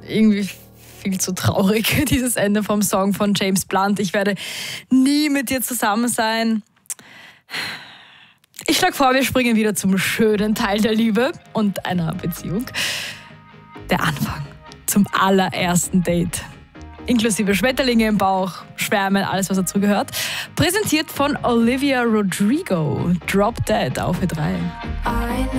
irgendwie viel zu traurig, dieses Ende vom Song von James Blunt. Ich werde nie mit dir zusammen sein. Ich schlage vor, wir springen wieder zum schönen Teil der Liebe und einer Beziehung. Der Anfang zum allerersten Date. Inklusive Schmetterlinge im Bauch, Schwärmen, alles was dazu gehört. Präsentiert von Olivia Rodrigo. Drop Dead auf E3.